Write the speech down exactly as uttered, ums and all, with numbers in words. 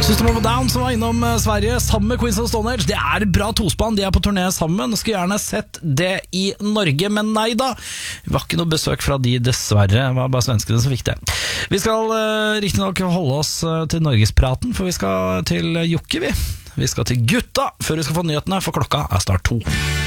System of a Down som var innom Sverige sammen med Queens of Stone Age. Det er bra tospann, de er på turné sammen. Skulle gjerne sett det i Norge, men nei da. Det var ikke noe besøk fra de, dessverre. Det var bare svenskene som fikk det. Vi skal uh, riktig nok holde oss uh, til Norgespraten, for vi skal til Jokke, vi. Vi skal til gutta før vi skal få nyhetene, for klokka er snart to.